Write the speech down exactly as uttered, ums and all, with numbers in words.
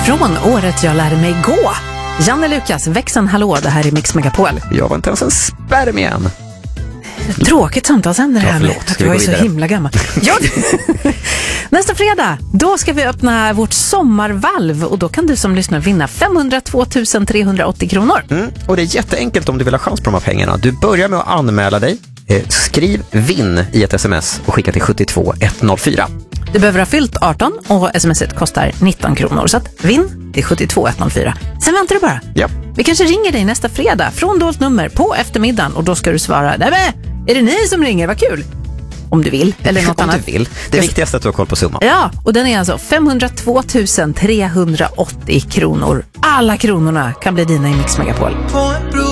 Från året jag lärde mig gå. Janne Lukas, växeln hallå, det här är Mix Megapol. Jag var inte ens en sperm igen. Tråkigt samtalsämne det här med att jag är så himla gammal. Ja. Nästa fredag, då ska vi öppna vårt sommarvalv och då kan du som lyssnar vinna femhundratvå tusen trehundraåttio kronor. Mm, och det är jätteenkelt om du vill ha chans på de här pengarna. Du börjar med att anmäla dig, eh, skriv vinn i ett sms och skicka till sjuttiotvå etthundrafyra. Du behöver ha fyllt arton och smset kostar nitton kronor. Så att vinn till sjuttiotvå etthundrafyra. Sen väntar du bara. Ja. Vi kanske ringer dig nästa fredag från dolt nummer på eftermiddagen och då ska du svara, nej men, är det ni som ringer? Vad kul! Om du vill, eller något Om annat. du vill. Det viktigaste är att du har koll på summan. Ja, och den är alltså femhundratvå tusen trehundraåttio kronor. Alla kronorna kan bli dina i Mix Megapol.